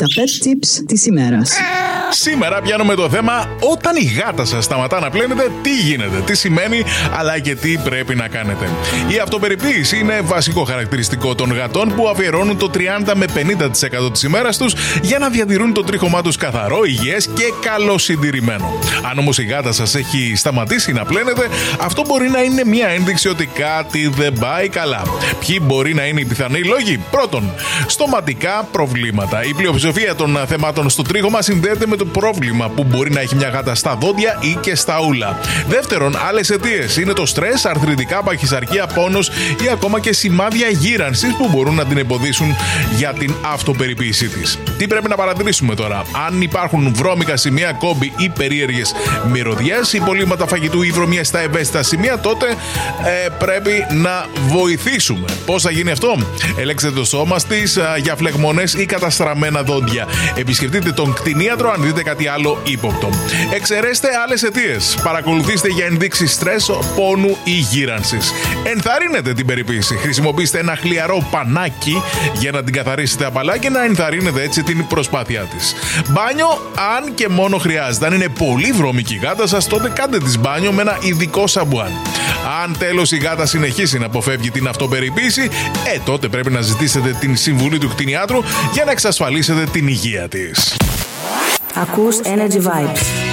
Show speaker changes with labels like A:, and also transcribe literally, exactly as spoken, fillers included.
A: τα pet tips της ημέρας.
B: Σήμερα πιάνουμε το θέμα όταν η γάτα σας σταματά να πλένεται, τι γίνεται, τι σημαίνει, αλλά και τι πρέπει να κάνετε. Η αυτοπεριποίηση είναι βασικό χαρακτηριστικό των γατών που αφιερώνουν το τριάντα με πενήντα τοις εκατό της ημέρας τους για να διατηρούν το τρίχωμά τους καθαρό, υγιές και καλοσυντηρημένο. Αν όμως η γάτα σας έχει σταματήσει να πλένεται, αυτό μπορεί να είναι μια ένδειξη ότι κάτι δεν πάει καλά. Ποιοι μπορεί να είναι οι πιθανοί λόγοι? Πρώτον, στοματικά προβλήματα. Η πλειοψηφία των θεμάτων στο τρίχωμα συνδέεται με το πρόβλημα που μπορεί να έχει μια γάτα στα δόντια ή και στα ούλα. Δεύτερον, άλλες αιτίες είναι το στρες, αρθριτικά, παχυσαρκία, πόνος ή ακόμα και σημάδια γύρανσης που μπορούν να την εμποδίσουν για την αυτοπεριποίησή της. Τι πρέπει να παρατηρήσουμε τώρα? Αν υπάρχουν βρώμικα σημεία, κόμποι ή περίεργες μυρωδιές, υπολείμματα φαγητού ή βρωμιές στα ευαίσθητα σημεία, τότε ε, πρέπει να βοηθήσουμε. Πώς θα γίνει αυτό? Ελέγξτε το σώμα της για φλεγμονές ή καταστραμμένα δόντια. Επισκεφτείτε τον κτηνίατρο αν δείτε κάτι άλλο ύποπτο. Εξαιρέστε άλλες αιτίες. Παρακολουθήστε για ενδείξεις στρες, πόνου ή γύρανσης. Ενθαρρύνετε την περιποίηση. Χρησιμοποιήστε ένα χλιαρό πανάκι για να την καθαρίσετε απαλά και να ενθαρρύνετε έτσι την προσπάθειά της. Μπάνιο, αν και μόνο χρειάζεται. Αν είναι πολύ βρώμικη η γάτα σας, τότε κάντε της μπάνιο με ένα ειδικό σαμπουάν. Αν τέλος η γάτα συνεχίσει να αποφεύγει την αυτοπεριποίηση, ε, τότε πρέπει να ζητήσετε την συμβουλή του κτηνιάτρου για να εξασφαλίσετε την υγεία της.
C: Ακούς Energy Vibes.